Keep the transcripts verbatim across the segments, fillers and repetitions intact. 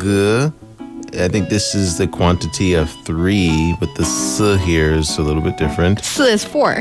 ge, I think this is the quantity of three, but the s here is a little bit different. 四 is four.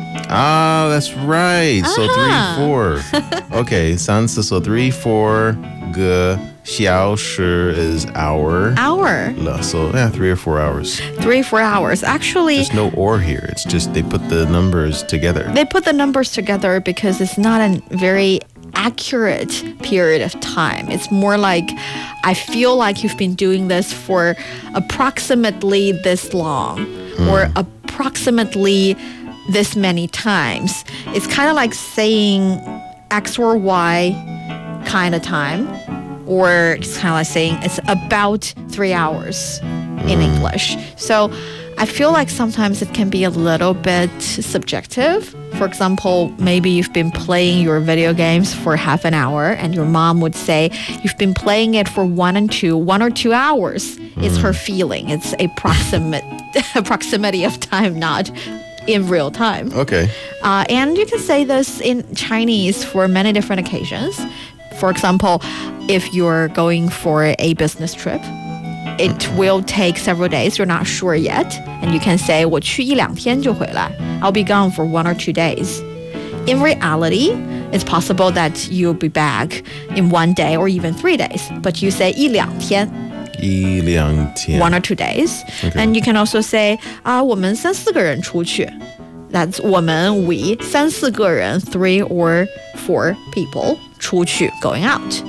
Ah, that's right. So Ah. three, four. Okay, 三次, so three, four, ge, 小时 is hour. Hour. Le, so yeah, three or four hours. Three, four hours. Actually, There's no or here. It's just they put the numbers together. they put the numbers together because it's not a very accurate period of time. It's more like, I feel like you've been doing this for approximately this long or approximately this many times. It's kind of like saying X or Y kind of time, or it's kind of like saying it's about three hours in English. So I feel like sometimes it can be a little bit subjective. For example, maybe you've been playing your video games for half an hour and your mom would say you've been playing it for one and two, one or two hours. It's her feeling. It's a proximate proximity of time, not in real time. Okay. Uh, and you can say this in Chinese for many different occasions. For example, if you're going for a business trip, it will take several days. You're not sure yet. And you can say, 我去一两天就回来. I'll be gone for one or two days. In reality, it's possible that you'll be back in one day or even three days. But you say 一两天. 一两天. One or two days. Okay. And you can also say, 啊，我们三四个人出去. That's 我们 we 三四个人 three or four people 出去 going out.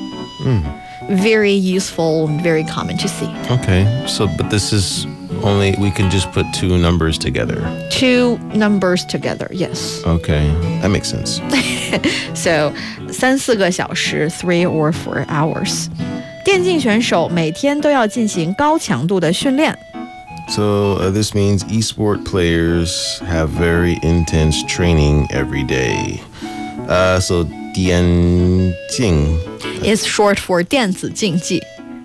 Very useful, very common to see. Okay. So, but this is only, we can just put two numbers together. Two numbers together, yes. Okay. That makes sense. So 三四个小时 three or four hours. 电竞选手每天都要进行高强度的训练. So, uh, this means esport players have very intense training every day. Uh, so, 电竞. Is short for 电子竞技.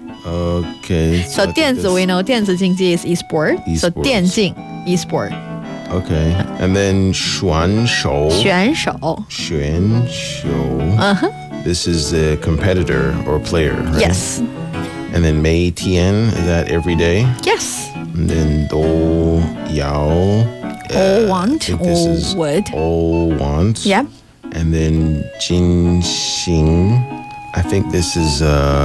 Okay. So I think 电子 that's- we know 电子竞技 is esport. So Esports. 电竞 esport. Okay. And then 选手. 选手. 选手. Uh-huh. This is a competitor or player, right? Yes. And then 每天, is that every day? Yes. And then 都要. All want, I think this all is would. all want. Yep. And then 进行. I think this is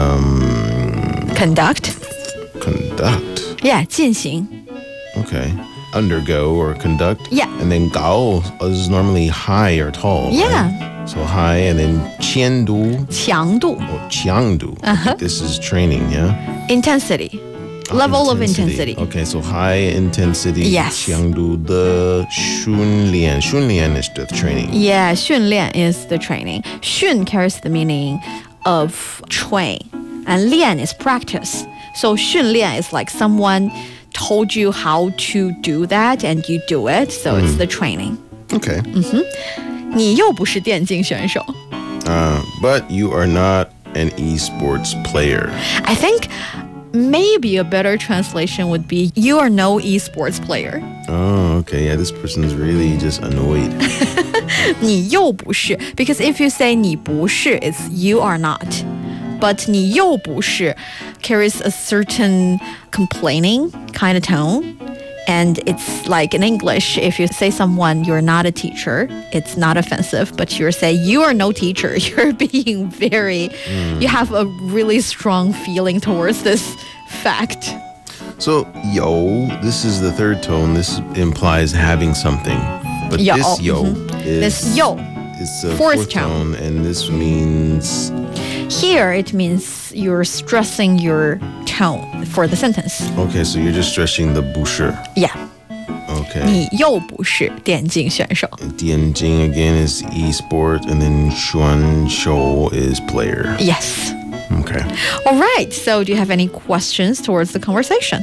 um, Conduct. conduct. Yeah, 进行. Okay. Undergo or conduct. Yeah. And then 高 is normally high or tall. Yeah. Right? So high, and then 强度. 强度. Or 强度. Uh-huh. This is training, yeah? Intensity. Level of intensity. Okay, so high intensity. Yes. 强度的训练. 训练 is the training. Yeah, 训练 is the training. 训 carries the meaning of train. And 练 is practice. So 训练 is like someone told you how to do that and you do it. So it's the training. Okay. 你又不是电竞选手. Uh, but you are not an esports player. I think maybe a better translation would be you are no esports player. Oh, okay. Yeah, this person's really just annoyed. 你又不是 because if you say 你不是 it's you are not. But 你又不是 carries a certain complaining kind of tone. And it's like in English, if you say someone you're not a teacher, it's not offensive. But you're saying you are no teacher. You're being very, you have a really strong feeling towards this fact. So, yo, this is the third tone. This implies having something. But Yo, this yo mhm. is, This yo, is the fourth fourth tone. tone, and this means here it means you're stressing your tone for the sentence. okay. So you're just stretching the 不是. Yeah. Okay. 你又不是电竞选手. 电竞 again is esport, and then 选手 is player. Yes. Okay. All right. So do you have any questions towards the conversation?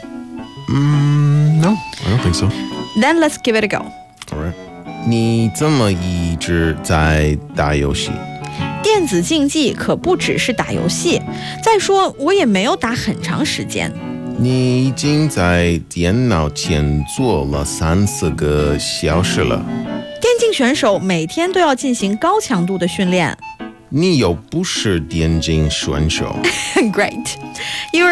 Mm, no, I don't think so. Then let's give it a go. All right. 你怎么一直在打游戏？ 电子竞技可不只是打游戏，再说我也没有打很长时间。 你已经在电脑前坐了三四个小时了。 电竞选手每天都要进行高强度的训练。 你又不是电竞选手。 Great. You're